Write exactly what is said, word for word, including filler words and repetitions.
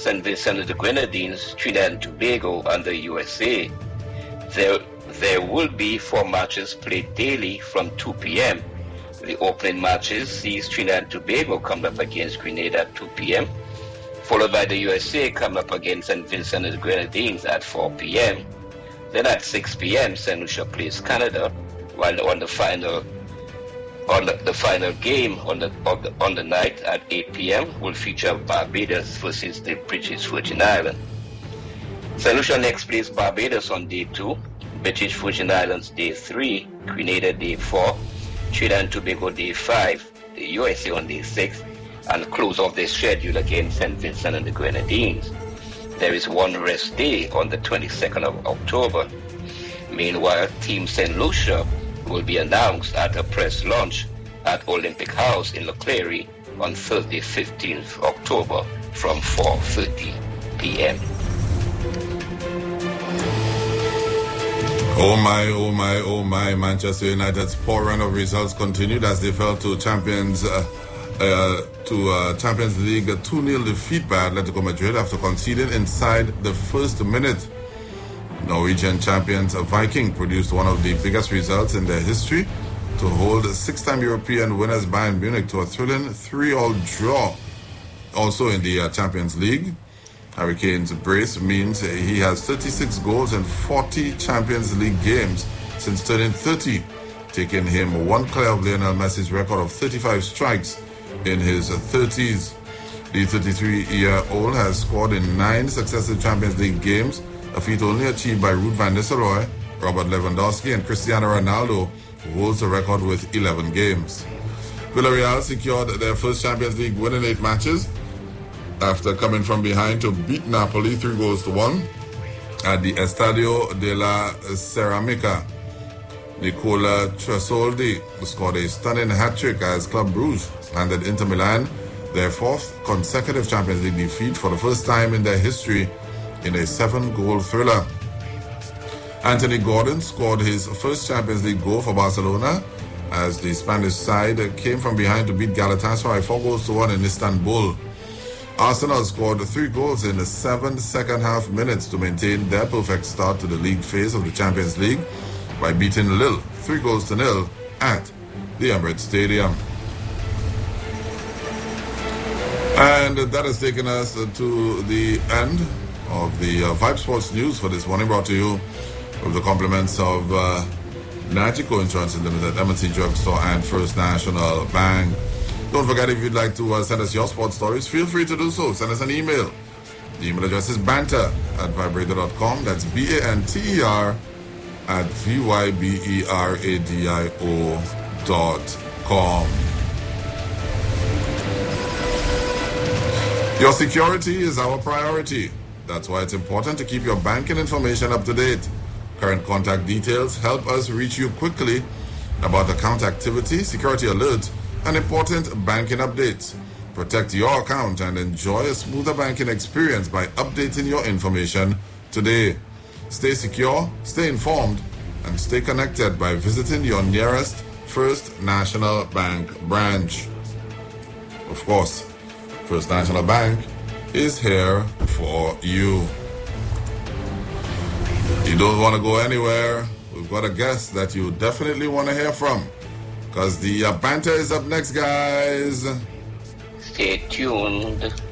Saint Vincent and the Grenadines, Trinidad and Tobago, and the U S A. There, there will be four matches played daily from two p.m. The opening matches sees Trinidad and Tobago come up against Grenada at two p.m., followed by the U S A come up against Saint Vincent and the Grenadines at four p.m. Then at six p.m., Saint Lucia plays Canada, while on the final on the, the final game on the, on the on the night at eight p.m. will feature Barbados versus the British Virgin Islands. Saint Lucia next plays Barbados on day two, British Virgin Islands day three, Grenada day four, Trinidad and Tobago day five, the U S A on day six, and close off their schedule against Saint Vincent and the Grenadines. There is one rest day on the twenty-second of October. Meanwhile, Team Saint Lucia will be announced at a press launch at Olympic House in Leclerc on Thursday, fifteenth of October from four thirty p.m. Oh my, oh my, oh my, Manchester United's poor run of results continued as they fell to champions uh, uh, to uh, Champions League two nil defeat by Atletico Madrid after conceding inside the first minute. Norwegian champions Viking produced one of the biggest results in their history to hold six-time European winners Bayern Munich to a thrilling three all draw. Also in the uh, Champions League, Harry Kane's brace means he has thirty-six goals in forty Champions League games since turning thirty, taking him one clear of Lionel Messi's record of thirty-five strikes in his thirties. The thirty-three-year-old has scored in nine successive Champions League games, a feat only achieved by Ruud van Nistelrooy, Robert Lewandowski, and Cristiano Ronaldo, who holds the record with eleven games. Villarreal secured their first Champions League win in eight matches after coming from behind to beat Napoli three goals to one at the Estadio de la Ceramica. Nicola Tresoldi scored a stunning hat-trick as Club Brugge handed Inter Milan their fourth consecutive Champions League defeat for the first time in their history in a seven-goal thriller. Anthony Gordon scored his first Champions League goal for Barcelona as the Spanish side came from behind to beat Galatasaray four goals to one in Istanbul. Arsenal scored three goals in the seven second-half minutes to maintain their perfect start to the league phase of the Champions League by beating Lille three goals to nil at the Emirates Stadium. And that has taken us to the end of the uh, Vibe Sports News for this morning, brought to you with the compliments of uh, Nagico Insurance Limited, M and T Drugstore, and First National Bank. Don't forget, if you'd like to uh, send us your sports stories, feel free to do so. Send us an email. The email address is banter at vibrator dot com. That's B A N T E R at V Y B E R A D I O dot com. Your security is our priority. That's why it's important to keep your banking information up to date. Current contact details help us reach you quickly about account activity, security alerts, and important banking updates. Protect your account and enjoy a smoother banking experience by updating your information today. Stay secure, stay informed, and stay connected by visiting your nearest First National Bank branch. Of course, First National Bank is here for you. You don't want to go anywhere. We've got a guest that you definitely want to hear from, because the uh, banter is up next, guys. Stay tuned.